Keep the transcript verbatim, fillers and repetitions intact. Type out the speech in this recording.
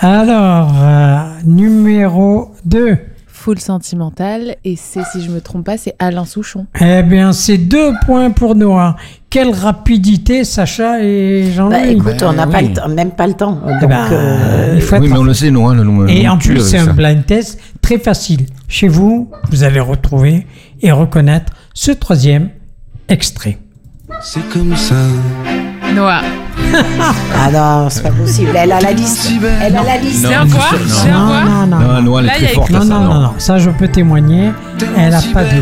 Alors, euh, numéro deux. Full Sentimental. Et c'est, si je me trompe pas, c'est Alain Souchon. Eh bien, c'est deux points pour Noah. Quelle rapidité, Sacha et Jean-Louis. Bah, écoute, Ben on n'a oui. pas le temps, même pas le temps. Eh Donc, ben, euh, il faut Oui, être mais on le sait, nous. Hein, nous Et nous en tue plus, avec c'est ça. un blind test très facile. Chez vous, vous allez retrouver et reconnaître ce troisième extrait. C'est comme ça. Noah. ah non, c'est pas possible. Elle a la liste. Elle a la liste. C'est un quoi C'est un quoi non, non, Non, non. Noah, elle Là, est il y a très forte. écrit- Non, là, ça, non, non, non, ça je peux témoigner. Elle n'a pas de